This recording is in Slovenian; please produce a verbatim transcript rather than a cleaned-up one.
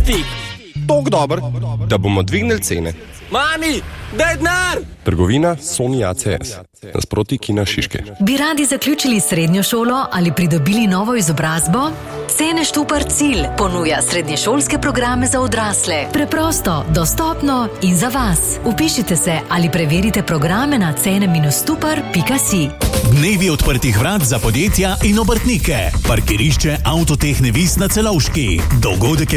Plastik. Tok dober, da bomo dvignili cene. Mami, daj denar! Trgovina Sony A C S. Nasproti Kina Šiške. Bi radi zaključili srednjo šolo ali pridobili novo izobrazbo? Cene Štupar Cilj ponuja srednješolske programe za odrasle. Preprosto, dostopno in za vas. Vpišite se ali preverite programe na cene stupar pika si. Dnevi odprtih vrat za podjetja in obrtnike. Parkirišče Avtotehne Vis na Celovški. Dogodek je